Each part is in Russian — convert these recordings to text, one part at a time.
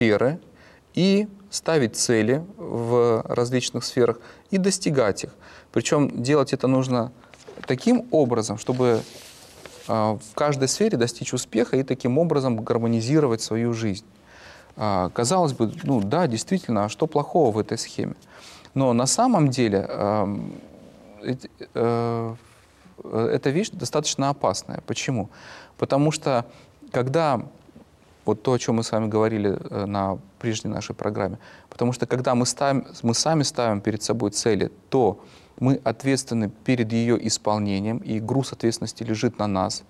сферы и ставить цели в различных сферах и достигать их. Причем делать это нужно таким образом, чтобы в каждой сфере достичь успеха и таким образом гармонизировать свою жизнь. Казалось бы, ну да, действительно, а что плохого в этой схеме? Но на самом деле эта вещь достаточно опасная. Почему? Потому что когда, вот то, о чем мы с вами говорили на прежней нашей программе, потому что когда мы сами ставим перед собой цели, то мы ответственны перед ее исполнением, и груз ответственности лежит на нас.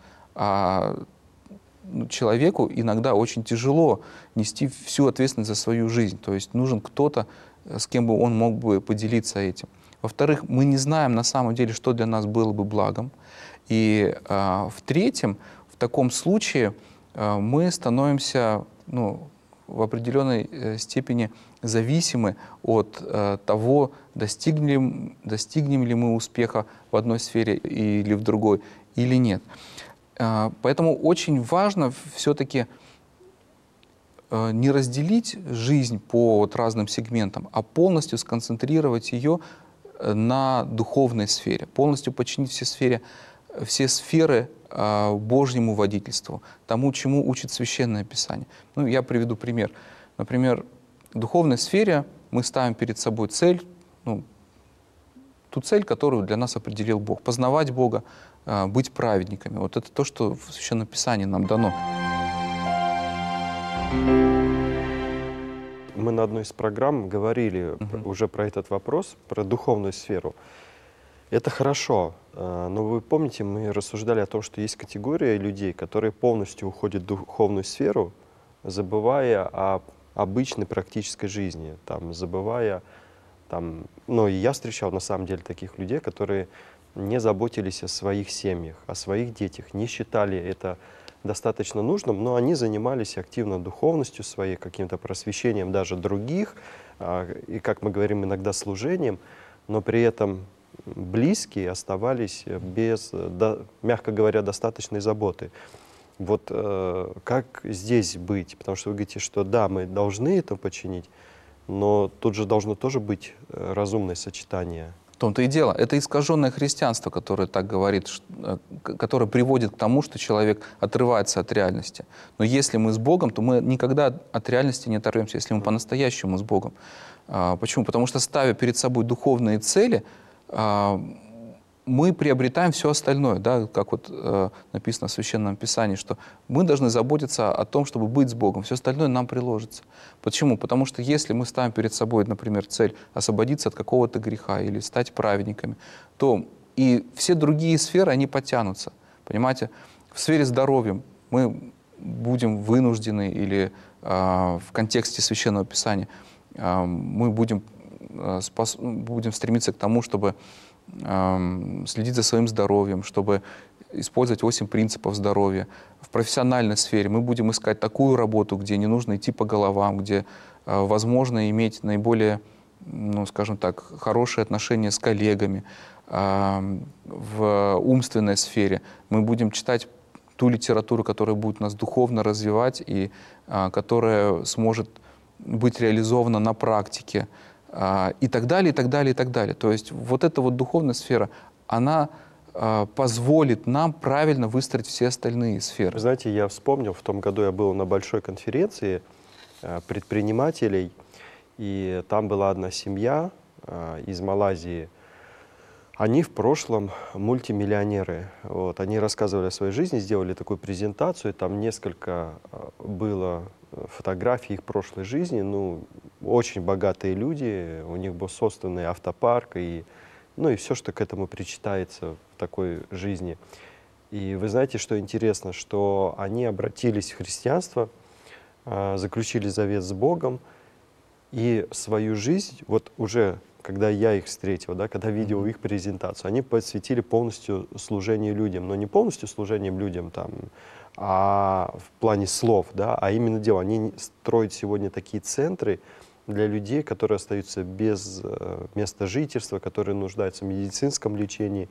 Человеку иногда очень тяжело нести всю ответственность за свою жизнь. То есть нужен кто-то, с кем бы он мог бы поделиться этим. Во-вторых, мы не знаем на самом деле, что для нас было бы благом. И в-третьем, в таком случае мы становимся в определенной степени зависимы от того, достигнем ли мы успеха в одной сфере или в другой, или нет. Поэтому очень важно все-таки не разделить жизнь по разным сегментам, а полностью сконцентрировать ее на духовной сфере, полностью подчинить все сферы Божьему водительству, тому, чему учит Священное Писание. Ну, я приведу пример. Например, в духовной сфере мы ставим перед собой цель, ту цель, которую для нас определил Бог. Познавать Бога, быть праведниками. Вот это то, что в Священном Писании нам дано. Мы на одной из программ говорили уже про этот вопрос, про духовную сферу. Это хорошо, но вы помните, мы рассуждали о том, что есть категория людей, которые полностью уходят в духовную сферу, забывая о обычной практической жизни, забывая, и я встречал на самом деле таких людей, которые не заботились о своих семьях, о своих детях, не считали это достаточно нужным, но они занимались активно духовностью своей, каким-то просвещением даже других, и, как мы говорим, иногда служением, но при этом близкие оставались без, мягко говоря, достаточной заботы. Вот как здесь быть? Потому что вы говорите, что да, мы должны это починить, но тут же должно тоже быть разумное сочетание. В том-то и дело. Это искаженное христианство, которое так говорит, которое приводит к тому, что человек отрывается от реальности. Но если мы с Богом, то мы никогда от реальности не оторвемся, если мы по-настоящему с Богом. Почему? Потому что, ставя перед собой духовные цели, мы приобретаем все остальное, да, как написано в Священном Писании, что мы должны заботиться о том, чтобы быть с Богом. Все остальное нам приложится. Почему? Потому что если мы ставим перед собой, например, цель освободиться от какого-то греха или стать праведниками, то и все другие сферы, они потянутся. Понимаете? В сфере здоровья мы будем вынуждены, или в контексте Священного Писания, мы будем стремиться к тому, чтобы следить за своим здоровьем, чтобы использовать 8 принципов здоровья. В профессиональной сфере мы будем искать такую работу, где не нужно идти по головам, где возможно иметь наиболее, скажем так, хорошие отношения с коллегами. В умственной сфере мы будем читать ту литературу, которая будет нас духовно развивать и которая сможет быть реализована на практике. И так далее, и так далее, и так далее. То есть вот эта духовная сфера, она позволит нам правильно выстроить все остальные сферы. Вы знаете, я вспомнил, в том году я был на большой конференции предпринимателей, и там была одна семья из Малайзии. Они в прошлом мультимиллионеры. Они рассказывали о своей жизни, сделали такую презентацию, там несколько было фотографий их прошлой жизни. Очень богатые люди, у них был собственный автопарк, и все, что к этому причитается в такой жизни. И вы знаете, что интересно, что они обратились в христианство, заключили завет с Богом, и свою жизнь, уже когда я их встретил, когда видел их презентацию, они посвятили полностью служению людям, но не полностью служением людям, в плане слов, а именно дело. Они строят сегодня такие центры для людей, которые остаются без места жительства, которые нуждаются в медицинском лечении.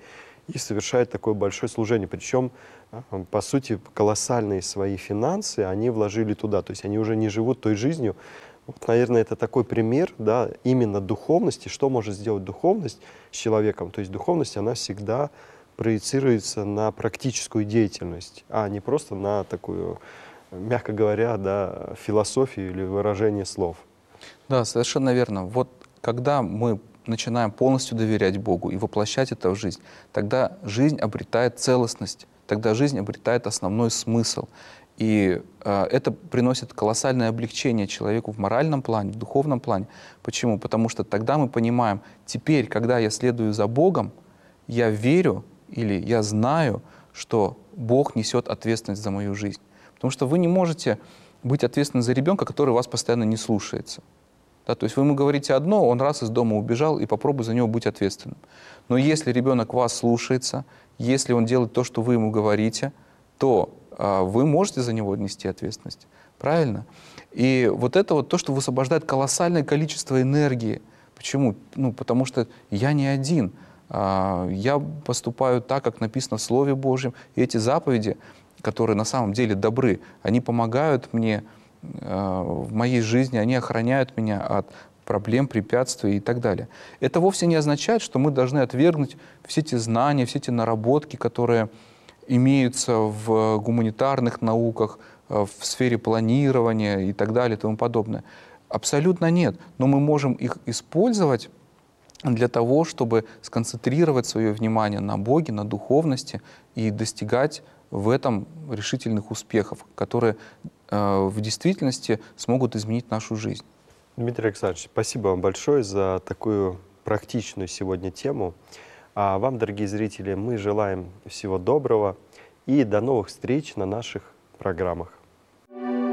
и совершает такое большое служение. Причем, по сути, колоссальные свои финансы они вложили туда. То есть они уже не живут той жизнью. Вот, наверное, это такой пример, да, именно духовности, что может сделать духовность с человеком. То есть духовность, она всегда проецируется на практическую деятельность, а не просто на такую, мягко говоря, да, философию или выражение слов. Да, совершенно верно. Вот когда мы начинаем полностью доверять Богу и воплощать это в жизнь, тогда жизнь обретает целостность, тогда жизнь обретает основной смысл. И это приносит колоссальное облегчение человеку в моральном плане, в духовном плане. Почему? Потому что тогда мы понимаем, теперь, когда я следую за Богом, я верю или я знаю, что Бог несет ответственность за мою жизнь. Потому что вы не можете быть ответственны за ребенка, который вас постоянно не слушается. Да, то есть вы ему говорите одно, он раз из дома убежал, и попробуй за него быть ответственным. Но если ребенок вас слушается, если он делает то, что вы ему говорите, то вы можете за него нести ответственность. Правильно? И вот это вот то, что высвобождает колоссальное количество энергии. Почему? Ну, потому что я не один. Я поступаю так, как написано в Слове Божьем. И эти заповеди, которые на самом деле добры, они помогают мне в моей жизни, они охраняют меня от проблем, препятствий и так далее. Это вовсе не означает, что мы должны отвергнуть все те знания, все те наработки, которые имеются в гуманитарных науках, в сфере планирования и так далее и тому подобное. Абсолютно нет. Но мы можем их использовать для того, чтобы сконцентрировать свое внимание на Боге, на духовности и достигать в этом решительных успехов, которые в действительности смогут изменить нашу жизнь. Дмитрий Александрович, спасибо вам большое за такую практичную сегодня тему. А вам, дорогие зрители, мы желаем всего доброго и до новых встреч на наших программах.